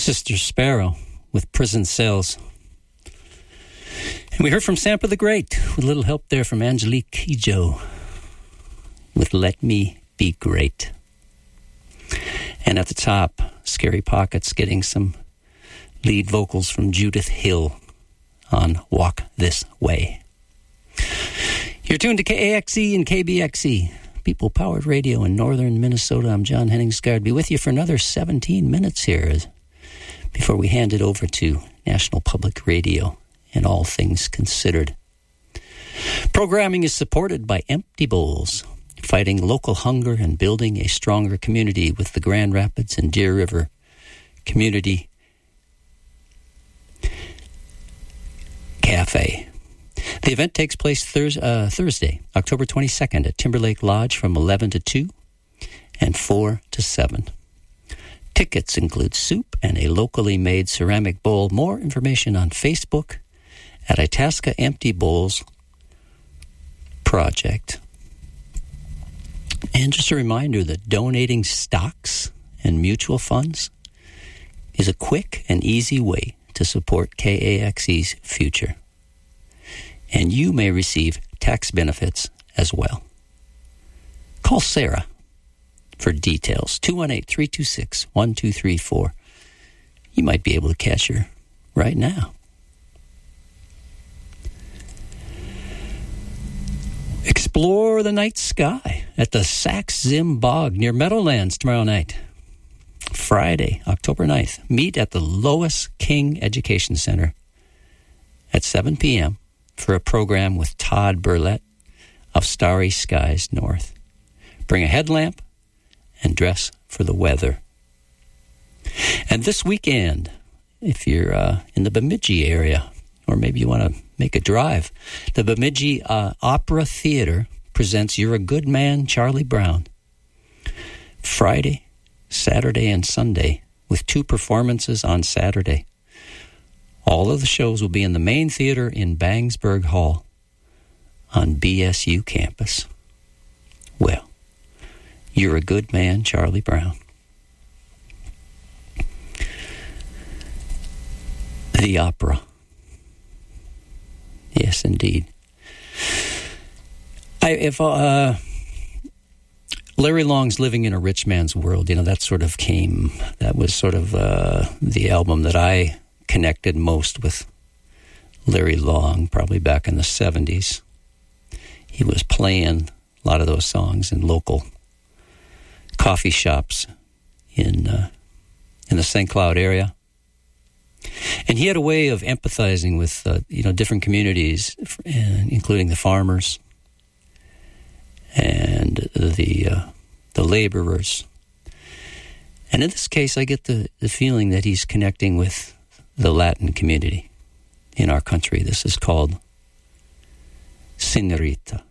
Sister Sparrow with Prison Cells. And we heard from Sampa the Great with a little help there from Angelique Kidjo with Let Me Be Great. And at the top, Scary Pockets getting some lead vocals from Judith Hill on Walk This Way. You're tuned to KAXE and KBXE, People-Powered Radio in northern Minnesota. I'm John Henningsgaard. Be with you for another 17 minutes here before we hand it over to National Public Radio and All Things Considered. Programming is supported by Empty Bowls, fighting local hunger and building a stronger community with the Grand Rapids and Deer River Community Cafe. The event takes place Thursday, October 22nd at Timberlake Lodge from 11 to 2 and 4 to 7. Tickets include soup and a locally made ceramic bowl. More information on Facebook at Itasca Empty Bowls Project. And just a reminder that donating stocks and mutual funds is a quick and easy way to support KAXE's future. And you may receive tax benefits as well. Call Sarah for details. 218-326-1234. You might be able to catch her right now. Explore the night sky at the Sax Zim Bog near Meadowlands tomorrow night. Friday, October 9th. Meet at the Lois King Education Center at 7 p.m. for a program with Todd Burlett of Starry Skies North. Bring a headlamp and dress for the weather. And this weekend, if you're in the Bemidji area, or maybe you want to make a drive, the Bemidji Opera Theater presents You're a Good Man, Charlie Brown. Friday, Saturday, and Sunday, with 2 performances on Saturday. All of the shows will be in the main theater in Bangsburg Hall on BSU campus. Well, You're a Good Man, Charlie Brown. The opera. Yes, indeed. Larry Long's Living in a Rich Man's World, that was sort of the album that I connected most with Larry Long, probably back in the 70s. He was playing a lot of those songs in local coffee shops in the St. Cloud area. And he had a way of empathizing with, different communities, including the farmers and the laborers. And in this case, I get the feeling that he's connecting with the Latin community in our country. This is called Señorita.